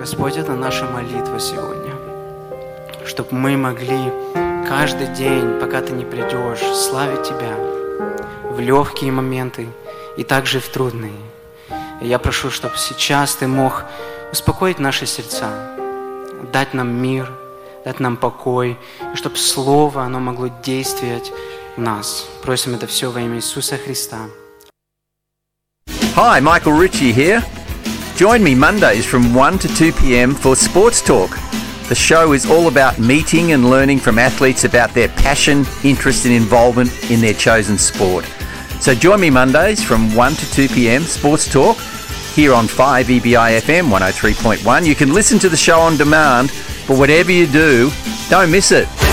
Господь, это наша молитва сегодня, чтобы мы могли каждый день, пока Ты не придешь, славить Тебя в легкие моменты и также в трудные. И я прошу, чтобы сейчас Ты мог успокоить наши сердца, дать нам мир, дать нам покой, и чтобы Слово, оно могло действовать в нас. Просим это все во имя Иисуса Христа. Hi, Michael Ritchie here. Join me Mondays from 1 to 2 p.m. for Sports Talk. The show is all about meeting and learning from athletes about their passion, interest and involvement in their chosen sport. So join me Mondays from 1 to 2 p.m. Sports Talk here on 5 EBI FM 103.1. You can listen to the show on demand, but whatever you do, don't miss it.